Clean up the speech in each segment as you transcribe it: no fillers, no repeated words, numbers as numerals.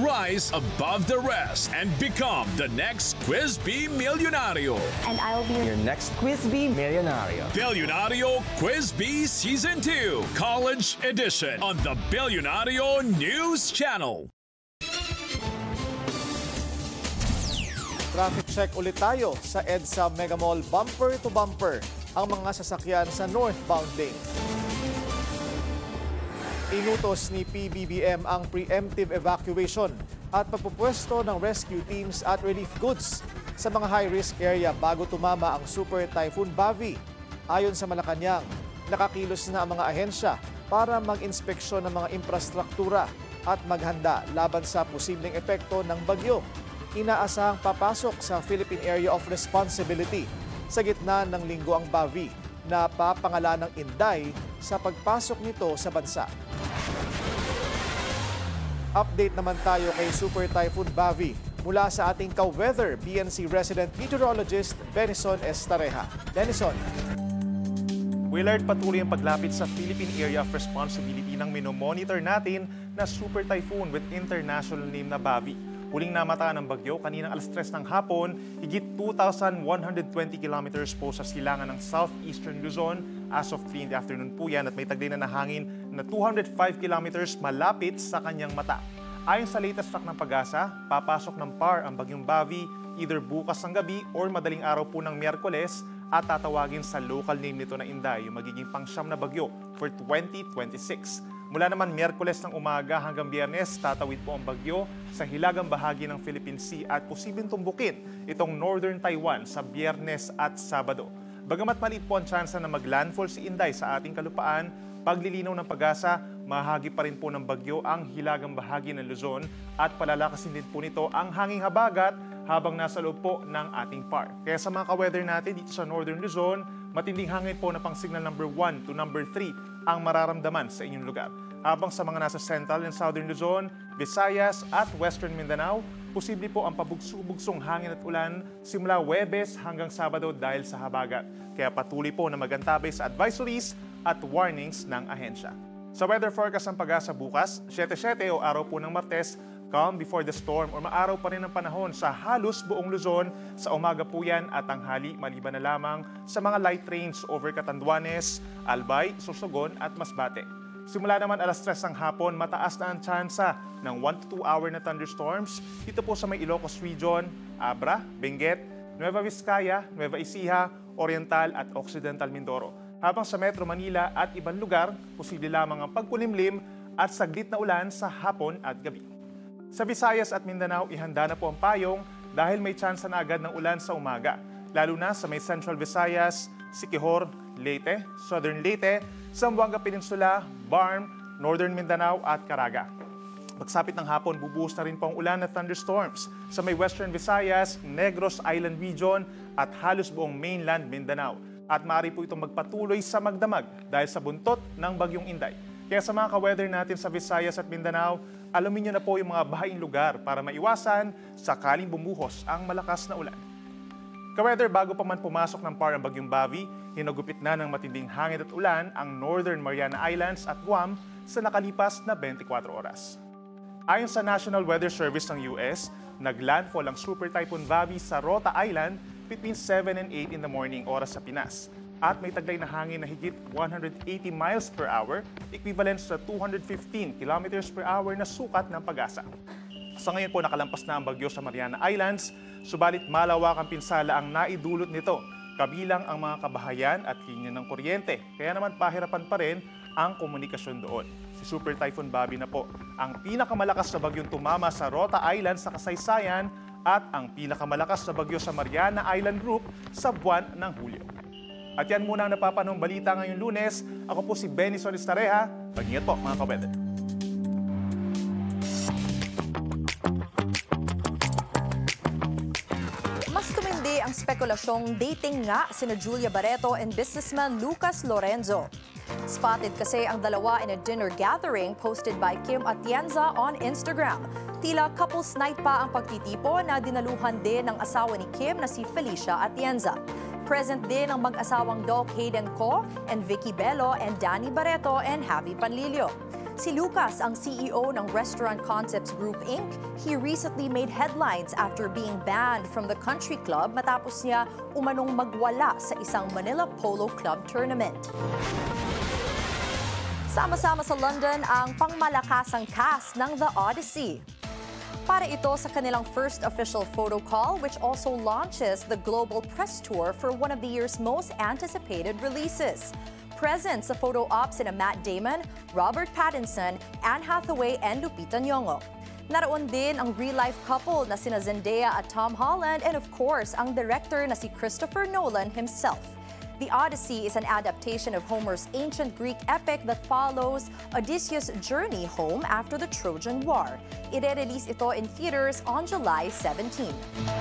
rise above the rest and become the next Quiz Bee Milyonario. And I'll be Your next Quiz Bee Milyonario. Billionario Quiz Bee Season 2 College Edition on the Billionario News Channel. Traffic check ulit tayo sa EDSA Mega Mall bumper to bumper ang mga sasakyan sa northbound lane. Inutos ni PBBM ang preemptive evacuation at pagpupwesto ng rescue teams at relief goods sa mga high-risk area bago tumama ang Super Typhoon Bavi. Ayon sa Malacanang, nakakilos na ang mga ahensya para mag-inspeksyon ng mga infrastruktura at maghanda laban sa posibleng epekto ng bagyo. Inaasahang papasok sa Philippine Area of Responsibility sa gitna ng linggo ang Bavi na papangalan ng Inday sa pagpasok nito sa bansa. Update naman tayo kay Super Typhoon Bavi mula sa ating ka-weather BNC resident meteorologist Benison Estareja. Benison. Willard, patuloy ang paglapit sa Philippine Area of Responsibility ng minomonitor natin na Super Typhoon with international name na Bavi. Huling namataan ng bagyo kaninang alas 3 ng hapon, higit 2,120 kilometers po sa silangan ng southeastern Luzon. As of 3 in the afternoon po yan at may taglay na hangin na 205 kilometers malapit sa kanyang mata. Ayon sa latest track ng Pag-asa, papasok ng PAR ang bagyong Bavi either bukas ng gabi or madaling araw po ng Miyerkules at tatawagin sa local name nito na Inday, yung magiging pangsyam na bagyo for 2026. Mula naman Miyerkules ng umaga hanggang Biyernes, tatawid po ang bagyo sa hilagang bahagi ng Philippine Sea at posibleng tumbukin itong Northern Taiwan sa Biyernes at Sabado. Bagamat maliit po ang tsansa na maglandfall si Inday sa ating kalupaan, paglilinaw ng Pag-asa, mahagi pa rin po ng bagyo ang hilagang bahagi ng Luzon at palalakasin din po nito ang hanging habagat habang nasa loob po ng ating PAR. Kaya sa mga ka-weather natin dito sa Northern Luzon, matinding hangin po na pang signal number 1 to number 3 ang mararamdaman sa inyong lugar. Habang sa mga nasa Central and Southern Luzon, Visayas at Western Mindanao, posible po ang pabugso-bugsong hangin at ulan simula Huwebes hanggang Sabado dahil sa habagat. Kaya patuloy po na magantabay sa advisories at warnings ng ahensya. Sa weather forecast ng Pag-asa bukas, 7-7 o araw po ng Martes, calm before the storm o maaraw pa rin ang panahon sa halos buong Luzon. Sa umaga po yan at tanghali maliban na lamang sa mga light rains over Catanduanes, Albay, Sorsogon at Masbate. Simula naman alas 3 ng hapon, mataas na ang tsansa ng 1 to 2 hour na thunderstorms dito po sa may Ilocos Region, Abra, Benguet, Nueva Vizcaya, Nueva Ecija, Oriental at Occidental Mindoro. Habang sa Metro Manila at ibang lugar, posible lamang ang pagkulimlim at saglit na ulan sa hapon at gabi. Sa Visayas at Mindanao, ihanda na po ang payong dahil may tsansa na agad ng ulan sa umaga, lalo na sa may Central Visayas, Siquijor, Leyte, Southern Leyte, Zamboanga Peninsula, Barm, Northern Mindanao at Caraga. Pagsapit ng hapon, bubuhos na rin po ang ulan at thunderstorms sa may Western Visayas, Negros Island Region at halos buong mainland Mindanao. At maaari po itong magpatuloy sa magdamag dahil sa buntot ng bagyong Inday. Kaya sa mga ka-weather natin sa Visayas at Mindanao, alamin nyo na po yung mga bahaing lugar para maiwasan sakaling bumuhos ang malakas na ulan. Ka-weather, bago pa man pumasok ng PAR ang bagyong Bavi, hinagupit na ng matinding hangin at ulan ang Northern Mariana Islands at Guam sa nakalipas na 24 oras. Ayon sa National Weather Service ng US, naglandfall ang Super Typhoon Bavi sa Rota Island between 7 and 8 in the morning oras sa Pinas. At may taglay na hangin na higit 180 miles per hour, equivalent sa 215 kilometers per hour na sukat ng Pag-asa. Sa ngayon po nakalampas na ang bagyo sa Mariana Islands, subalit malawak ang pinsala ang naidulot nito, kabilang ang mga kabahayan at linya ng kuryente. Kaya naman pahirapan pa rin ang komunikasyon doon. Si Super Typhoon Bavi na po ang pinakamalakas na bagyong tumama sa Rota Island sa kasaysayan at ang pinakamalakas na bagyo sa Mariana Island Group sa buwan ng Hulyo. At yan muna ang napapanong balita ngayong Lunes. Ako po si Benison Estareja. Mag-ingat po mga ka-weather. Mas tumindi ang spekulasyong dating nga sina Julia Barreto and businessman Lucas Lorenzo. Spotted kasi ang dalawa in a dinner gathering posted by Kim Atienza on Instagram. Tila couples night pa ang pagtitipo na dinaluhan din ng asawa ni Kim na si Felicia Atienza. Present din ang mag-asawang Doc Hayden Co and Vicky Bello and Danny Barreto and Javi Panlilio. Si Lucas ang CEO ng Restaurant Concepts Group Inc. He recently made headlines after being banned from the country club matapos niya umanong magwala sa isang Manila Polo Club tournament. Sama-sama sa London ang pangmalakasang cast ng The Odyssey. Para ito sa kanilang first official photo call, which also launches the global press tour for one of the year's most anticipated releases. Present sa photo ops sina Matt Damon, Robert Pattinson, Anne Hathaway, and Lupita Nyong'o. Naroon din ang real-life couple na sina Zendaya at Tom Holland, and of course, ang director na si Christopher Nolan himself. The Odyssey is an adaptation of Homer's ancient Greek epic that follows Odysseus' journey home after the Trojan War. Ire-release ito in theaters on July 17.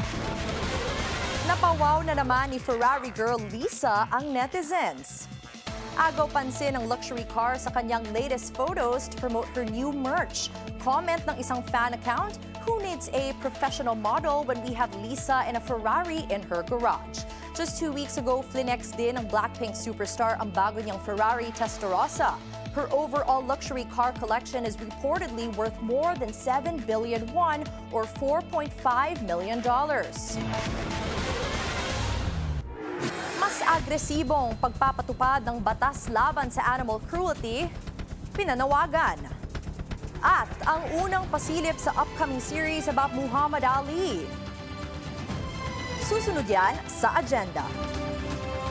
Napawaw na naman ni Ferrari girl Lisa ang netizens. Agaw pansin ang luxury car sa kanyang latest photos to promote her new merch. Comment ng isang fan account, "Who needs a professional model when we have Lisa in a Ferrari in her garage?" Just 2 weeks ago, flinex din ng Blackpink superstar ang bago niyang Ferrari Testarossa. Her overall luxury car collection is reportedly worth more than 7 billion won or $4.5 million. Mas agresibong pagpapatupad ng batas laban sa animal cruelty, pinanawagan. At ang unang pasilip sa upcoming series about Muhammad Ali. Susunod yan sa agenda.